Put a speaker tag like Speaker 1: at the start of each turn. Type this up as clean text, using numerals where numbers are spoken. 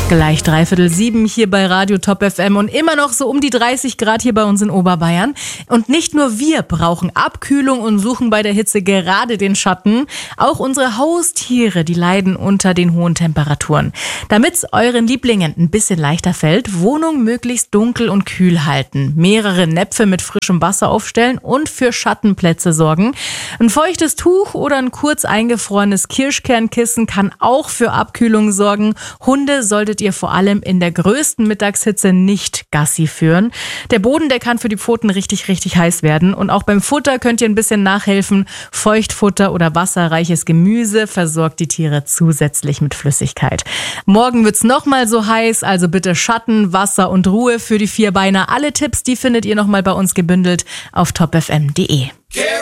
Speaker 1: Gleich 6:45 hier bei Radio Top FM und immer noch so um die 30 Grad hier bei uns in Oberbayern. Und nicht nur wir brauchen Abkühlung und suchen bei der Hitze gerade den Schatten. Auch unsere Haustiere, die leiden unter den hohen Temperaturen. Damit es euren Lieblingen ein bisschen leichter fällt, Wohnung möglichst dunkel und kühl halten. Mehrere Näpfe mit frischem Wasser aufstellen und für Schattenplätze sorgen. Ein feuchtes Tuch oder ein kurz eingefrorenes Kirschkernkissen kann auch für Abkühlung sorgen. Hunde solltet ihr vor allem in der größten Mittagshitze nicht Gassi führen. Der Boden, der kann für die Pfoten richtig heiß werden. Und auch beim Futter könnt ihr ein bisschen nachhelfen. Feuchtfutter oder wasserreiches Gemüse versorgt die Tiere zusätzlich mit Flüssigkeit. Morgen wird's nochmal so heiß, also bitte Schatten, Wasser und Ruhe für die Vierbeiner. Alle Tipps, die findet ihr nochmal bei uns gebündelt auf topfm.de.